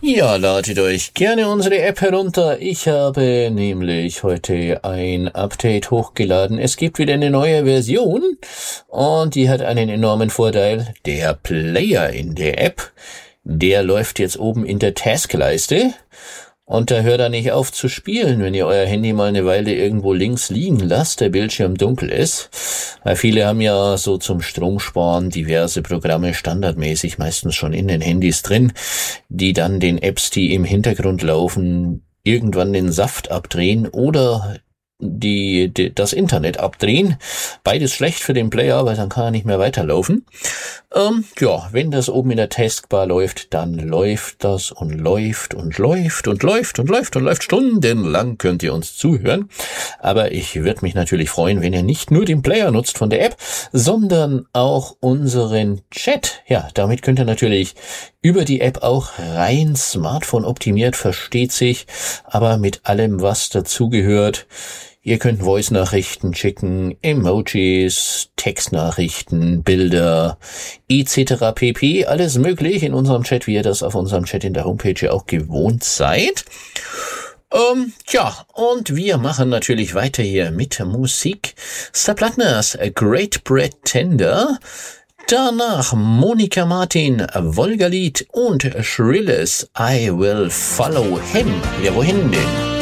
Ja, ladet euch gerne unsere App herunter. Ich habe nämlich heute ein Update hochgeladen. Es gibt wieder eine neue Version und die hat einen enormen Vorteil. Der Player in der App, der läuft jetzt oben in der Taskleiste. Und da hört er nicht auf zu spielen, wenn ihr euer Handy mal eine Weile irgendwo links liegen lasst, der Bildschirm dunkel ist. Weil viele haben ja so zum Stromsparen diverse Programme standardmäßig meistens schon in den Handys drin, die dann den Apps, die im Hintergrund laufen, irgendwann den Saft abdrehen oder das Internet abdrehen. Beides schlecht für den Player, weil dann kann er nicht mehr weiterlaufen. Wenn das oben in der Taskbar läuft, dann läuft das und läuft und läuft und läuft und läuft und läuft. Stundenlang könnt ihr uns zuhören. Aber ich würde mich natürlich freuen, wenn ihr nicht nur den Player nutzt von der App, sondern auch unseren Chat. Ja, damit könnt ihr natürlich über die App auch rein Smartphone optimiert, versteht sich, aber mit allem, was dazugehört. Ihr könnt Voice-Nachrichten schicken, Emojis, Textnachrichten, Bilder, etc. pp. Alles möglich in unserem Chat, wie ihr das auf unserem Chat in der Homepage ja auch gewohnt seid. Und wir machen natürlich weiter hier mit Musik. Zaplatners Great Pretender. Danach Monika Martin, Volga Lied und Shrilles I Will Follow Him. Ja, wohin denn?